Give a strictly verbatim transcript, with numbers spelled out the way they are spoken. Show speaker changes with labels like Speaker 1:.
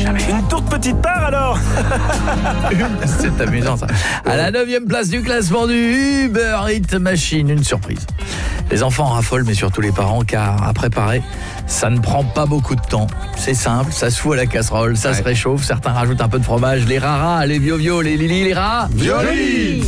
Speaker 1: jamais.
Speaker 2: Une toute petite part alors.
Speaker 1: C'est amusant ça. À la neuvième place du classement du Uber Eats Machine, une surprise. Les enfants raffolent, mais surtout les parents, car à préparer, ça ne prend pas beaucoup de temps. C'est simple, ça se fout à la casserole, ça ouais. se réchauffe, certains rajoutent un peu de fromage, les raras, les viovio, les lili, les rats.
Speaker 2: Violi.